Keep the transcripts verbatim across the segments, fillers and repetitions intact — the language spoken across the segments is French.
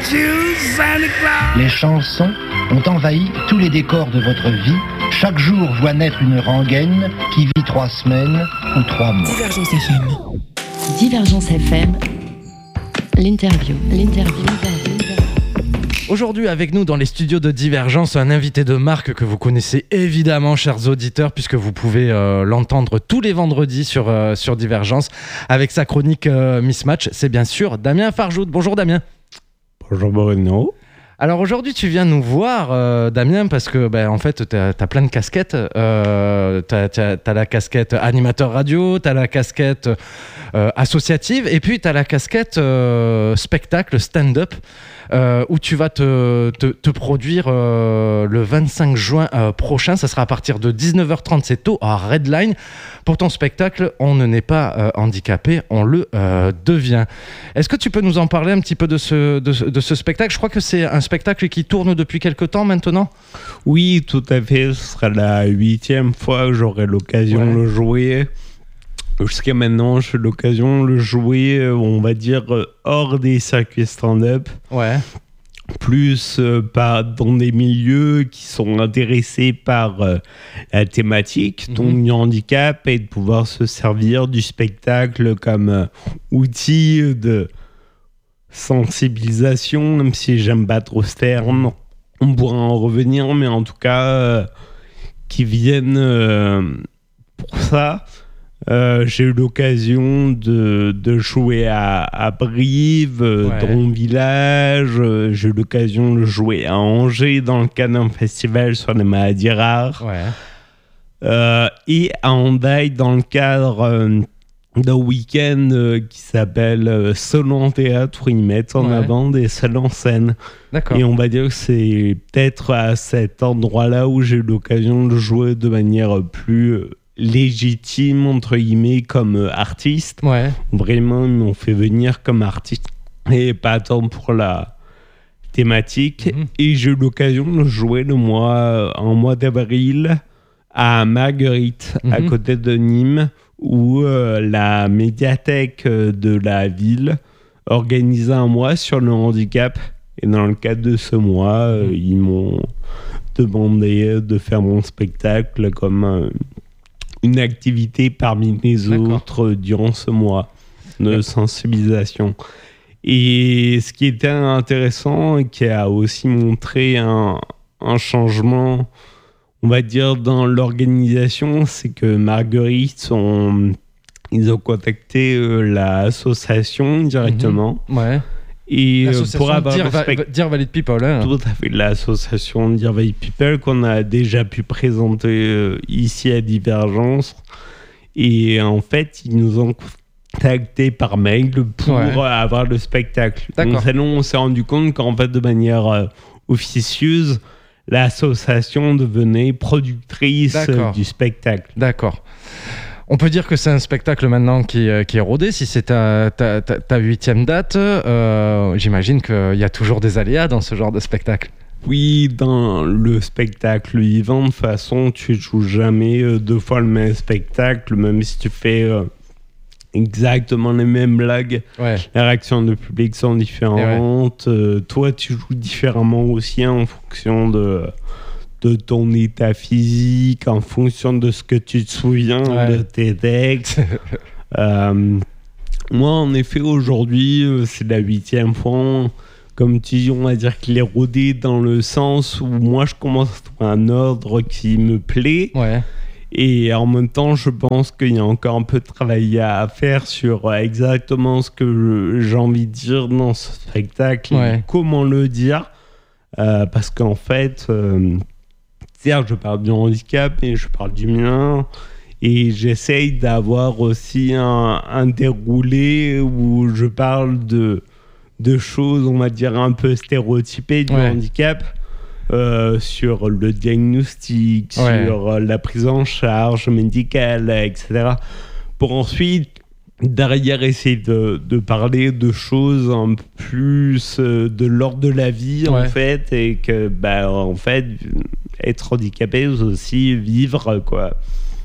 you, Santa Claus. Les chansons ont envahi tous les décors de votre vie. Chaque jour voit naître une rengaine qui vit trois semaines ou trois mois. Divergence F M. Divergence F M. L'interview. L'interview. Aujourd'hui avec nous dans les studios de Divergence, un invité de marque que vous connaissez évidemment, chers auditeurs, puisque vous pouvez euh, l'entendre tous les vendredis sur, euh, sur Divergence avec sa chronique euh, Mismatch. C'est bien sûr Damien Farjoud. Bonjour Damien. Bonjour Bruno. Alors aujourd'hui tu viens nous voir euh, Damien parce que ben, en fait t'as, t'as plein de casquettes, euh, t'as, t'as, t'as la casquette animateur radio, t'as la casquette euh, associative et puis t'as la casquette euh, spectacle stand-up euh, où tu vas te, te, te produire euh, le vingt-cinq juin euh, prochain. Ça sera à partir de dix-neuf heures trente, c'est tôt, à Redline. Pour ton spectacle, on ne naît pas euh, handicapé, on le euh, devient. Est-ce que tu peux nous en parler un petit peu de ce, de, de ce spectacle ? Je crois que c'est un spectacle qui tourne depuis quelque temps maintenant. Oui, tout à fait. Ce sera la huitième fois que j'aurai l'occasion ouais. de le jouer. Jusqu'à maintenant, j'ai l'occasion de le jouer, on va dire, hors des circuits stand-up. Ouais. Plus euh, par, dans des milieux qui sont intéressés par euh, la thématique, donc mmh. du handicap, et de pouvoir se servir du spectacle comme euh, outil de sensibilisation, même si j'aime pas trop ce terme, on pourra en revenir, mais en tout cas, euh, qui viennent euh, pour ça. Euh, j'ai eu l'occasion de, de jouer à, à Brive, euh, ouais. dans mon village. Euh, j'ai eu l'occasion de jouer à Angers dans le cadre d'un festival sur les maladies rares. Ouais. Euh, et à Hendaye dans le cadre euh, d'un week-end euh, qui s'appelle euh, Seul en théâtre, où ils mettent en ouais. avant des seuls en scène. D'accord. Et on va dire que c'est peut-être à cet endroit-là où j'ai eu l'occasion de jouer de manière plus... Euh, légitime entre guillemets comme euh, artiste. Ouais. Vraiment ils m'ont fait venir comme artiste et pas tant pour la thématique. Mmh. Et j'ai eu l'occasion de jouer le mois en mois d'avril à Marguerite, mmh. à côté de Nîmes, où euh, la médiathèque de la ville organisait un mois sur le handicap. Et dans le cadre de ce mois, euh, ils m'ont demandé de faire mon spectacle comme euh, une activité parmi les D'accord. autres durant ce mois de sensibilisation. Et ce qui était intéressant et qui a aussi montré un, un changement, on va dire, dans l'organisation, c'est que Marguerite, on, ils ont contacté euh, l'association directement. Mmh. Ouais. Et l'association pour avoir Dear, spect... Va- Dear Valid People, hein. Tout à fait, l'association Dear Valid People qu'on a déjà pu présenter euh, ici à Divergence. Et en fait, ils nous ont contactés par mail pour ouais. avoir le spectacle. D'accord. Donc, là, on s'est rendu compte qu'en fait, de manière euh, officieuse, l'association devenait productrice euh, du spectacle. D'accord. On peut dire que c'est un spectacle maintenant qui, euh, qui est rodé. Si c'est ta, ta, ta, ta huitième date, euh, j'imagine qu'il y a toujours des aléas dans ce genre de spectacle. Oui, dans le spectacle vivant, de toute façon, tu ne joues jamais euh, deux fois le même spectacle, même si tu fais euh, exactement les mêmes blagues. Ouais. Les réactions du public sont différentes. Ouais. Euh, toi, tu joues différemment aussi hein, en fonction de... de ton état physique, en fonction de ce que tu te souviens ouais. de tes textes. euh, moi, en effet, aujourd'hui, euh, c'est la huitième fois. Comme tu dis, on va dire qu'il est rodé dans le sens où moi, je commence à trouver un ordre qui me plaît. Ouais. Et en même temps, je pense qu'il y a encore un peu de travail à faire sur exactement ce que j'ai envie de dire dans ce spectacle ouais. et comment le dire. Euh, parce qu'en fait... Euh, je parle du handicap et je parle du mien et j'essaye d'avoir aussi un, un déroulé où je parle de, de choses, on va dire, un peu stéréotypées du ouais. handicap euh, sur le diagnostic, ouais. sur la prise en charge médicale, et cetera. Pour ensuite, derrière, essayer de, de parler de choses un peu plus euh, de l'ordre de la vie, ouais. en fait, et que, bah, en fait... être handicapé, c'est aussi vivre, quoi.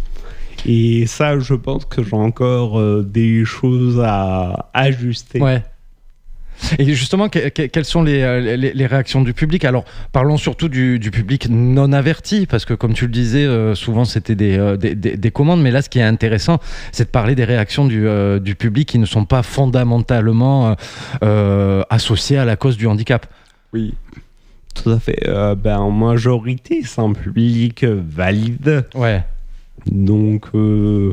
Et ça, je pense que j'ai encore euh, des choses à ajuster. Ouais. Et justement, que, que, quelles sont les, les, les réactions du public? Alors, parlons surtout du, du public non averti, parce que comme tu le disais, euh, souvent c'était des, euh, des, des, des commandes, mais là, ce qui est intéressant, c'est de parler des réactions du, euh, du public qui ne sont pas fondamentalement euh, associées à la cause du handicap. Oui, tout à fait. Euh, ben, en majorité, c'est un public valide. Ouais. Donc... Euh...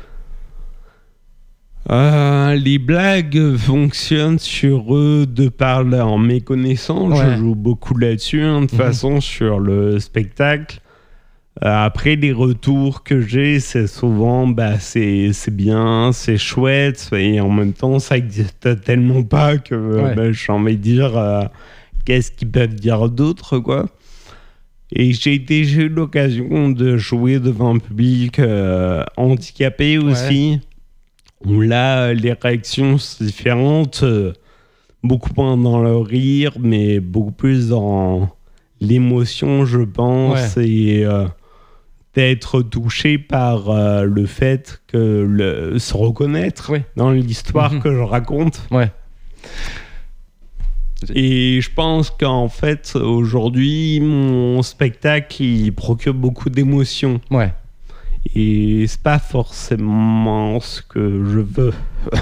Euh, les blagues fonctionnent sur eux de par leur méconnaissance. Ouais. Je joue beaucoup là-dessus, hein, de toute mmh. façon, sur le spectacle. Euh, après, les retours que j'ai, c'est souvent, bah, c'est, c'est bien, c'est chouette, et en même temps, ça n'existe tellement pas que ouais. bah, j'ai envie de dire, euh, qu'est-ce qu'ils peuvent dire d'autre, quoi. Et j'ai déjà eu l'occasion de jouer devant un public euh, handicapé aussi. Ouais. Où là, les réactions sont différentes, euh, beaucoup moins dans le rire, mais beaucoup plus dans l'émotion, je pense, ouais. et euh, d'être touché par euh, le fait que le, se reconnaître ouais. dans l'histoire mmh. que je raconte. Ouais. Et je pense qu'en fait, aujourd'hui, mon spectacle, il procure beaucoup d'émotions. Ouais. Et c'est pas forcément ce que je veux.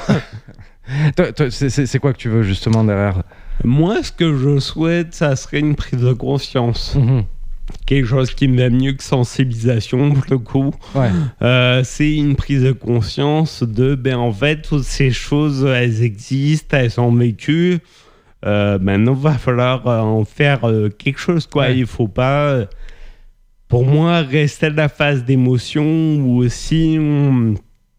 toi, toi, c'est, c'est quoi que tu veux justement derrière? Moi, ce que je souhaite, ça serait une prise de conscience. Mmh. Quelque chose qui me va mieux que sensibilisation, pour le coup. Ouais. Euh, c'est une prise de conscience de, ben en fait, toutes ces choses, elles existent, elles sont vécues. Euh, maintenant, il va falloir en faire euh, quelque chose, quoi. Ouais. Il faut pas... Euh, Pour moi, rester à la phase d'émotion où aussi on,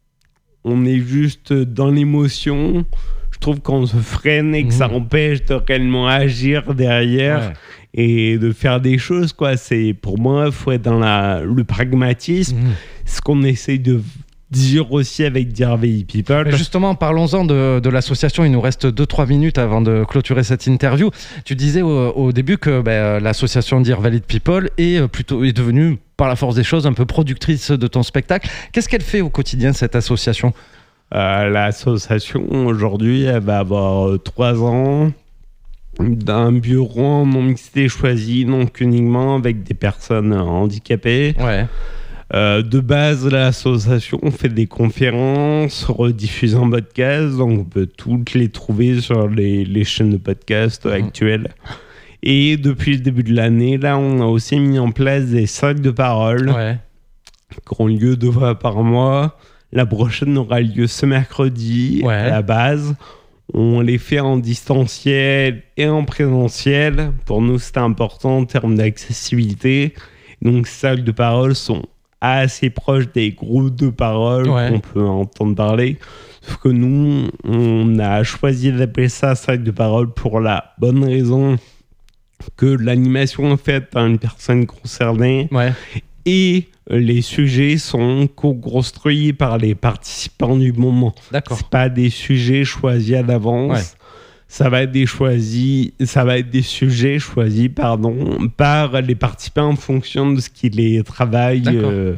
on est juste dans l'émotion, je trouve qu'on se freine et que mmh. ça empêche de réellement agir derrière ouais. et de faire des choses, quoi. C'est, pour moi, il faut être dans la, le pragmatisme, mmh. ce qu'on essaie de dire aussi avec D R V I People. Mais justement, parlons-en de, de l'association. Il nous reste deux trois minutes avant de clôturer cette interview. Tu disais au, au début que ben, l'association D R V I People est, plutôt, est devenue, par la force des choses, un peu productrice de ton spectacle. Qu'est-ce qu'elle fait au quotidien, cette association? euh, L'association, aujourd'hui, elle va avoir euh, trois ans. D'un bureau en non-mixité choisi, donc uniquement avec des personnes handicapées. Ouais. Euh, de base, l'association fait des conférences rediffusées en podcast, donc on peut toutes les trouver sur les, les chaînes de podcast mmh. actuelles. Et depuis le début de l'année, là, on a aussi mis en place des cercles de parole ouais. qui ont lieu deux fois par mois. La prochaine aura lieu ce mercredi ouais. à la base. On les fait en distanciel et en présentiel. Pour nous, c'est important en termes d'accessibilité. Donc, ces cercles de parole sont assez proche des groupes de parole ouais. qu'on peut entendre parler. Sauf que nous, on a choisi d'appeler ça cercle de parole pour la bonne raison que l'animation est faite par une personne concernée ouais. et les sujets sont co-construits par les participants du moment. D'accord. C'est pas des sujets choisis à l'avance. Ouais. Ça va être des choisis, ça va être des sujets choisis, pardon, par les participants en fonction de ce qui les travaille euh,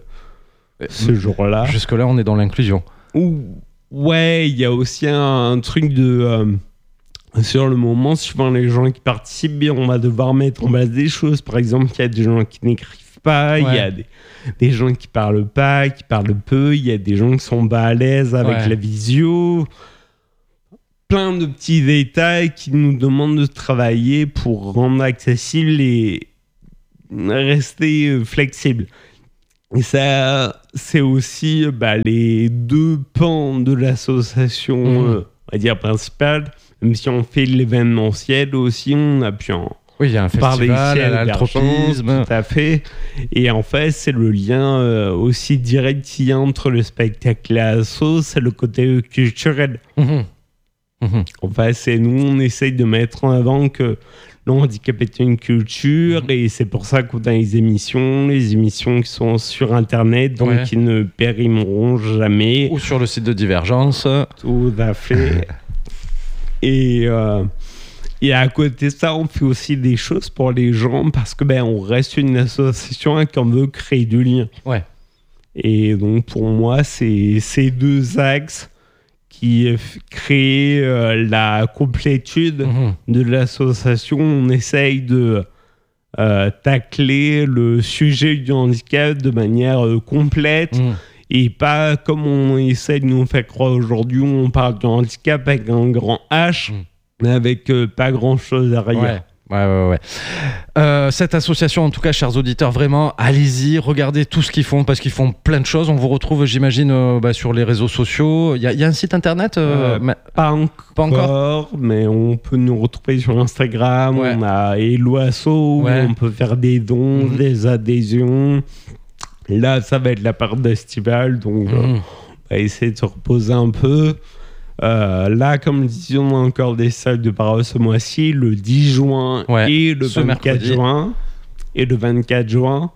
ce jour-là. Jusque-là, on est dans l'inclusion. Ou, ouais, il y a aussi un, un truc de... Euh, sur le moment, suivant les gens qui participent, bien, on va devoir mettre en place des choses. Par exemple, il y a des gens qui n'écrivent pas, il ouais. y a des, des gens qui parlent pas, qui parlent peu, il y a des gens qui sont pas à l'aise avec ouais. la visio... Plein de petits détails qui nous demandent de travailler pour rendre accessible et rester flexible. Et ça, c'est aussi bah, les deux pans de l'association, mmh. euh, on va dire, principale. Même si on fait l'événementiel aussi, on a pu en oui, il y a un festival, l'altropisme. Tout à fait. Et en fait, c'est le lien euh, aussi direct qu'il y a entre le spectacle et l'asso, c'est le côté culturel. Mmh. Mmh. Enfin, c'est nous, on essaye de mettre en avant que le handicap est une culture mmh. et c'est pour ça qu'on a les émissions, les émissions qui sont sur Internet, donc ouais. qui ne périmeront jamais. Ou sur le site de Divergence. Tout à fait. et, euh, et à côté de ça, on fait aussi des choses pour les gens parce que ben, on reste une association qui en veut créer du lien. Ouais. Et donc, pour moi, c'est ces deux axes qui f- crée euh, la complétude Mhm. de l'association. On essaye de euh, tacler le sujet du handicap de manière euh, complète Mhm. et pas comme on essaie de nous faire croire aujourd'hui, où on parle du handicap avec un grand H, Mhm. mais avec euh, pas grand-chose derrière. Ouais. Ouais, ouais, ouais. Euh, cette association, en tout cas, chers auditeurs, vraiment, allez-y, regardez tout ce qu'ils font, parce qu'ils font plein de choses. On vous retrouve, j'imagine, euh, bah, sur les réseaux sociaux. Il y, a- il y a un site internet euh, Euh, mais- Pas encore, Pas encore mais on peut nous retrouver sur Instagram. Ouais. On a Hello Asso, où Ouais. on peut faire des dons, Mhm. des adhésions. Là, ça va être la part d'estival, donc euh, Mhm. on va essayer de se reposer un peu. Euh, là, comme disions, on a encore des salles de parole ce mois-ci, le dix juin Ouais, et le ce vingt-quatre mercredi. juin. Et le vingt-quatre juin.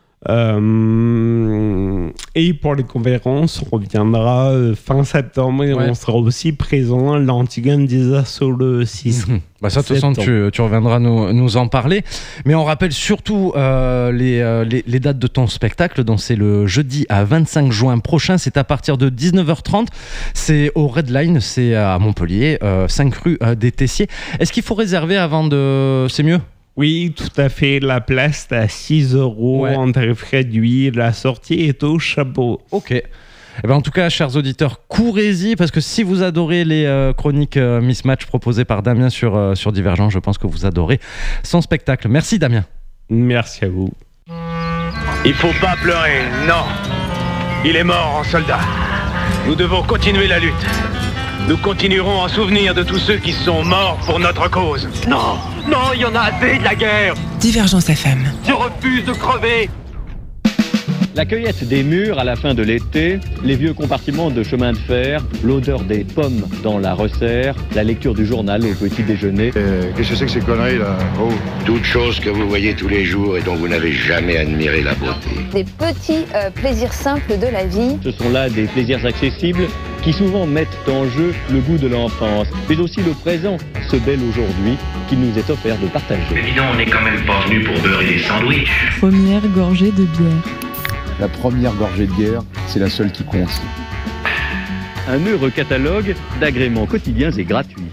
Euh, et pour les conférences, on reviendra euh, fin septembre et Ouais. on sera aussi présent à l'Antigone des Assos le six. Mhm. Bah ça, de toute façon, septembre. tu, tu reviendras nous, nous en parler. Mais on rappelle surtout euh, les, euh, les, les dates de ton spectacle. Donc, c'est le jeudi à vingt-cinq juin prochain. C'est à partir de dix-neuf heures trente. C'est au Red Line, c'est à Montpellier, euh, cinq rue euh, des Tessiers. Est-ce qu'il faut réserver avant de... C'est mieux ? Oui, tout à fait. La place est à six euros Ouais. en tarif réduit. La sortie est au chapeau. Ok. Eh ben, en tout cas, chers auditeurs, courez-y, parce que si vous adorez les euh, chroniques euh, Mismatch proposées par Damien sur, euh, sur Divergent, je pense que vous adorez son spectacle. Merci Damien. Merci à vous. Il faut pas pleurer, non. Il est mort en soldat. Nous devons continuer la lutte. Nous continuerons en souvenir de tous ceux qui sont morts pour notre cause. Non, non, il y en a assez de la guerre. Divergence F M. Je refuse de crever. La cueillette des mûres à la fin de l'été, les vieux compartiments de chemin de fer, l'odeur des pommes dans la resserre, la lecture du journal au petit déjeuner. Euh, Qu'est-ce que c'est que ces conneries là? Oh. Toutes choses que vous voyez tous les jours et dont vous n'avez jamais admiré la beauté. Des petits euh, plaisirs simples de la vie. Ce sont là des plaisirs accessibles qui souvent mettent en jeu le goût de l'enfance, mais aussi le présent, ce bel aujourd'hui qu'il nous est offert de partager. Mais dis donc, on n'est quand même pas venu pour beurrer des sandwichs. Première gorgée de bière. La première gorgée de bière, c'est la seule qui compte. Un heureux catalogue d'agréments quotidiens et gratuits.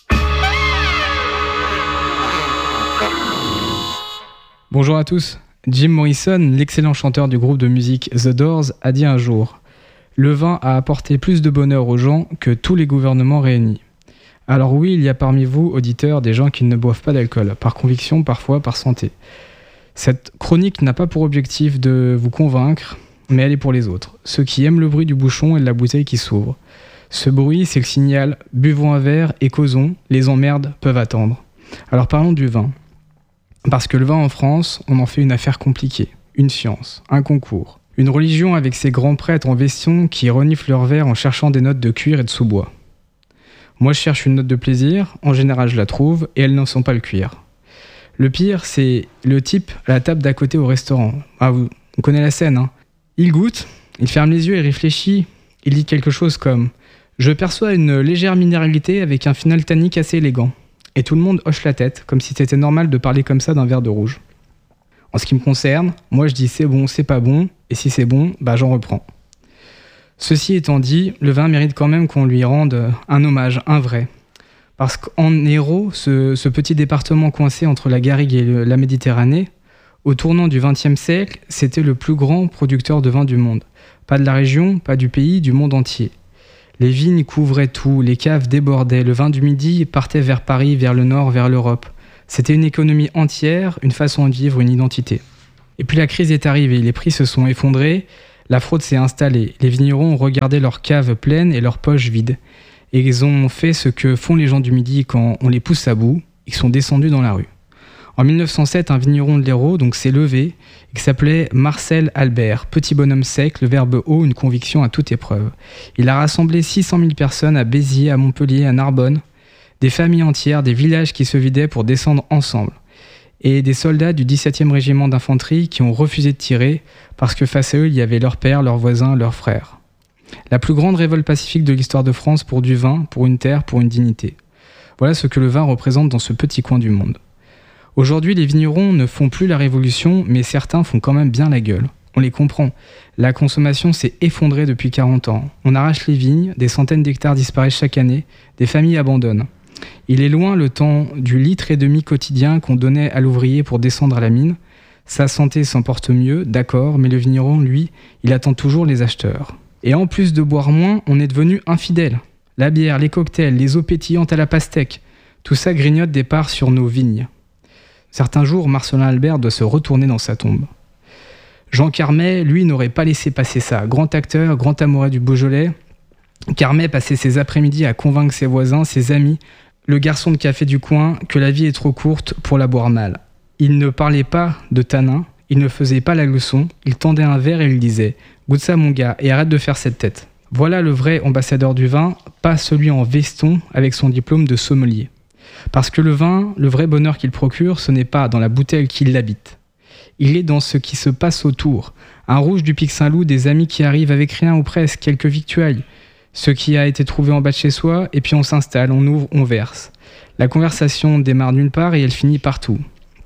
Bonjour à tous. Jim Morrison, l'excellent chanteur du groupe de musique The Doors, a dit un jour « Le vin a apporté plus de bonheur aux gens que tous les gouvernements réunis. » Alors oui, il y a parmi vous, auditeurs, des gens qui ne boivent pas d'alcool, par conviction, parfois par santé. Cette chronique n'a pas pour objectif de vous convaincre, mais elle est pour les autres, ceux qui aiment le bruit du bouchon et de la bouteille qui s'ouvre. Ce bruit, c'est le signal « buvons un verre et causons, les emmerdes peuvent attendre ». Alors parlons du vin. Parce que le vin en France, on en fait une affaire compliquée, une science, un concours, une religion avec ses grands prêtres en veston qui reniflent leur verre en cherchant des notes de cuir et de sous-bois. Moi je cherche une note de plaisir, en général je la trouve, et elles n'en sont pas le cuir. Le pire, c'est le type à la table d'à côté au restaurant. Ah, vous, on connaît la scène, hein. Il goûte, il ferme les yeux et réfléchit. Il dit quelque chose comme « Je perçois une légère minéralité avec un final tannique assez élégant. » Et tout le monde hoche la tête, comme si c'était normal de parler comme ça d'un verre de rouge. En ce qui me concerne, moi je dis c'est bon, c'est pas bon, et si c'est bon, bah j'en reprends. Ceci étant dit, le vin mérite quand même qu'on lui rende un hommage, un vrai. Parce qu'en Hérault, ce, ce petit département coincé entre la Garrigue et le, la Méditerranée, au tournant du vingtième siècle, c'était le plus grand producteur de vin du monde. Pas de la région, pas du pays, du monde entier. Les vignes couvraient tout, les caves débordaient, le vin du Midi partait vers Paris, vers le nord, vers l'Europe. C'était une économie entière, une façon de vivre, une identité. Et puis la crise est arrivée, les prix se sont effondrés, la fraude s'est installée, les vignerons ont regardé leurs caves pleines et leurs poches vides. Et ils ont fait ce que font les gens du Midi quand on les pousse à bout, ils sont descendus dans la rue. En mille neuf cent sept, un vigneron de l'Hérault donc s'est levé, qui s'appelait Marcel Albert, petit bonhomme sec, le verbe haut, une conviction à toute épreuve. Il a rassemblé six cent mille personnes à Béziers, à Montpellier, à Narbonne, des familles entières, des villages qui se vidaient pour descendre ensemble, et des soldats du dix-septième régiment d'infanterie qui ont refusé de tirer parce que face à eux, il y avait leurs pères, leurs voisins, leurs frères. La plus grande révolte pacifique de l'histoire de France pour du vin, pour une terre, pour une dignité. Voilà ce que le vin représente dans ce petit coin du monde. Aujourd'hui, les vignerons ne font plus la révolution, mais certains font quand même bien la gueule. On les comprend. La consommation s'est effondrée depuis quarante ans. On arrache les vignes, des centaines d'hectares disparaissent chaque année, des familles abandonnent. Il est loin le temps du litre et demi quotidien qu'on donnait à l'ouvrier pour descendre à la mine. Sa santé s'en porte mieux, d'accord, mais le vigneron, lui, il attend toujours les acheteurs. Et en plus de boire moins, on est devenu infidèle. La bière, les cocktails, les eaux pétillantes à la pastèque, tout ça grignote des parts sur nos vignes. Certains jours, Marcelin Albert doit se retourner dans sa tombe. Jean Carmet, lui, n'aurait pas laissé passer ça. Grand acteur, grand amoureux du Beaujolais, Carmet passait ses après-midi à convaincre ses voisins, ses amis, le garçon de café du coin, que la vie est trop courte pour la boire mal. Il ne parlait pas de tanin, il ne faisait pas la leçon, il tendait un verre et il disait « Goûte ça mon gars et arrête de faire cette tête ». Voilà le vrai ambassadeur du vin, pas celui en veston avec son diplôme de sommelier. Parce que le vin, le vrai bonheur qu'il procure, ce n'est pas dans la bouteille qui l'habite. Il est dans ce qui se passe autour. Un rouge du Pic Saint-Loup, des amis qui arrivent avec rien ou presque, quelques victuailles. Ce qui a été trouvé en bas de chez soi, et puis on s'installe, on ouvre, on verse. La conversation démarre nulle part et elle finit partout.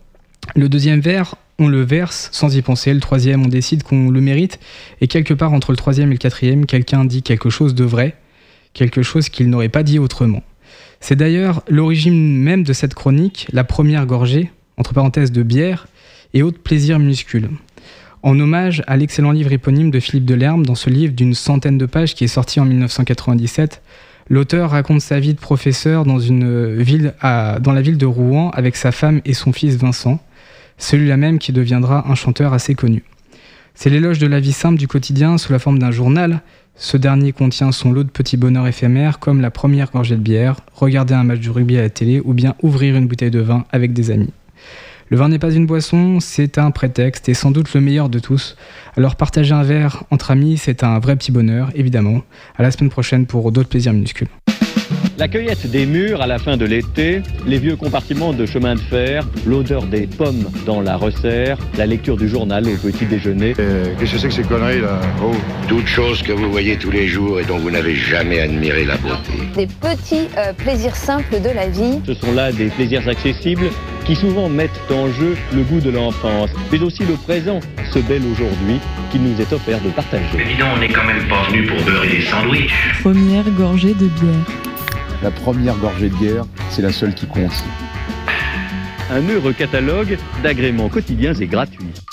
Le deuxième verre, on le verse sans y penser. Le troisième, on décide qu'on le mérite. Et quelque part entre le troisième et le quatrième, quelqu'un dit quelque chose de vrai, quelque chose qu'il n'aurait pas dit autrement. C'est d'ailleurs l'origine même de cette chronique, la première gorgée, entre parenthèses de bière, et autres plaisirs minuscules. En hommage à l'excellent livre éponyme de Philippe Delerme, dans ce livre d'une centaine de pages qui est sorti en dix-neuf cent quatre-vingt-dix-sept, l'auteur raconte sa vie de professeur dans, une ville à, dans la ville de Rouen avec sa femme et son fils Vincent, celui-là même qui deviendra un chanteur assez connu. C'est l'éloge de la vie simple du quotidien sous la forme d'un journal. Ce dernier contient son lot de petits bonheurs éphémères comme la première gorgée de bière, regarder un match de rugby à la télé ou bien ouvrir une bouteille de vin avec des amis. Le vin n'est pas une boisson, c'est un prétexte et sans doute le meilleur de tous. Alors partager un verre entre amis, c'est un vrai petit bonheur, évidemment. À la semaine prochaine pour d'autres plaisirs minuscules. La cueillette des mûres à la fin de l'été, les vieux compartiments de chemin de fer, l'odeur des pommes dans la resserre, la lecture du journal au petit déjeuner. Euh, Qu'est-ce que c'est que ces conneries là? Oh. Toutes choses que vous voyez tous les jours et dont vous n'avez jamais admiré la beauté. Des petits euh, plaisirs simples de la vie. Ce sont là des plaisirs accessibles qui souvent mettent en jeu le goût de l'enfance, mais aussi le présent, ce bel aujourd'hui qu'il nous est offert de partager. Mais dis donc, on n'est quand même pas venu pour beurrer des sandwichs. Première gorgée de bière. La première gorgée de bière, c'est la seule qui compte. Un heureux catalogue d'agréments quotidiens et gratuits.